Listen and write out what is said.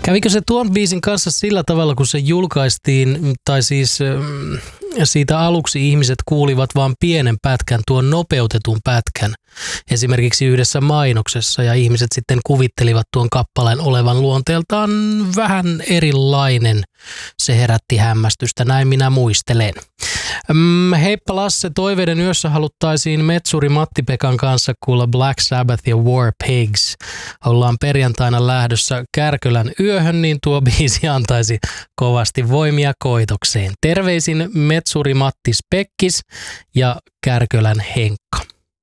Kävikö se tuon biisin kanssa sillä tavalla, kun se julkaistiin, tai siis siitä aluksi ihmiset kuulivat vain pienen pätkän, tuon nopeutetun pätkän, esimerkiksi yhdessä mainoksessa, ja ihmiset sitten kuvittelivat tuon kappaleen olevan luonteeltaan vähän erilainen. Se herätti hämmästystä, näin minä muistelen. Heippa Lasse, Toiveiden yössä haluttaisiin metsuri Matti-Pekan kanssa kuulla Black Sabbath ja War Pigs. Ollaan perjantaina lähdössä Kärkölän yöhön, niin tuo biisi antaisi kovasti voimia koitokseen. Terveisin metsuri Mattis Pekkis ja Kärkölän Henkka.